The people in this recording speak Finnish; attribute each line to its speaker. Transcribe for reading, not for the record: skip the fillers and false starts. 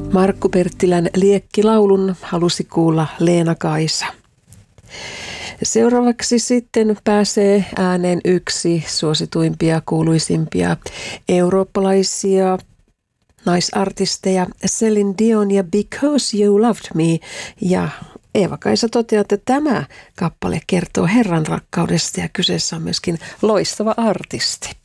Speaker 1: Markku Perttilän Liekkilaulun halusi kuulla Leena-Kaisa. Seuraavaksi sitten pääsee ääneen yksi suosituimpia, kuuluisimpia eurooppalaisia naisartisteja, Celine Dion ja Because You Loved Me. Ja Eeva-Kaisa toteaa, että tämä kappale kertoo Herran rakkaudesta ja kyseessä on myöskin loistava artisti.